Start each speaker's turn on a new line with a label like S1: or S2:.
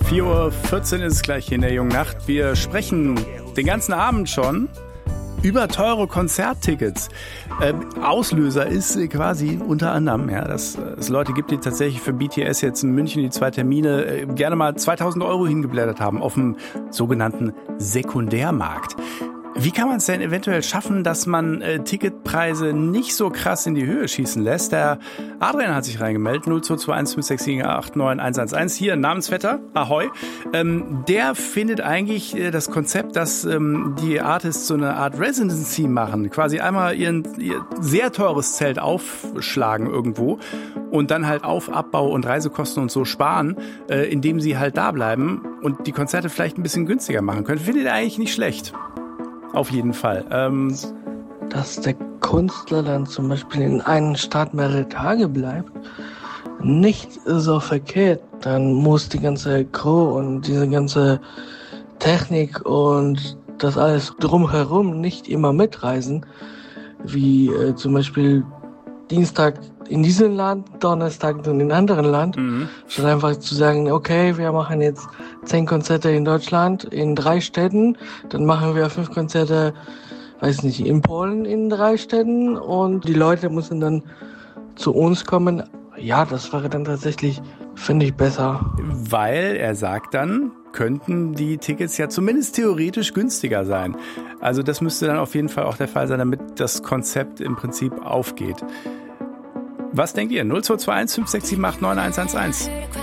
S1: 4:14 Uhr ist es gleich hier in der jungen Nacht. Wir sprechen den ganzen Abend schon über teure Konzerttickets. Auslöser ist quasi unter anderem, dass es Leute gibt, die tatsächlich für BTS jetzt in München die 2 Termine gerne mal 2.000 € hingeblättert haben auf dem sogenannten Sekundärmarkt. Wie kann man es denn eventuell schaffen, dass man Ticketpreise nicht so krass in die Höhe schießen lässt? Der Adrian hat sich reingemeldet, 0221 567 89 111. Hier, Namensvetter, Ahoi. Der findet eigentlich das Konzept, dass die Artists so eine Art Residency machen. Quasi einmal ihr sehr teures Zelt aufschlagen irgendwo und dann halt auf Abbau und Reisekosten und so sparen, indem sie halt da bleiben und die Konzerte vielleicht ein bisschen günstiger machen können. Findet er eigentlich nicht schlecht. Auf jeden Fall.
S2: Dass der Künstler dann zum Beispiel in einer Stadt mehrere Tage bleibt, nicht so verkehrt. Dann muss die ganze Crew und diese ganze Technik und das alles drumherum nicht immer mitreisen, wie zum Beispiel Dienstag in diesem Land, Donnerstag in einem anderen Land, statt einfach zu sagen, okay, wir machen jetzt 10 Konzerte in Deutschland, in 3 Städten, dann machen wir 5 Konzerte, weiß nicht, in Polen in 3 Städten und die Leute müssen dann zu uns kommen. Ja, das wäre dann tatsächlich, finde ich, besser.
S1: Weil er sagt dann, könnten die Tickets ja zumindest theoretisch günstiger sein. Also das müsste dann auf jeden Fall auch der Fall sein, damit das Konzept im Prinzip aufgeht. Was denkt ihr? 0221 567 89 111.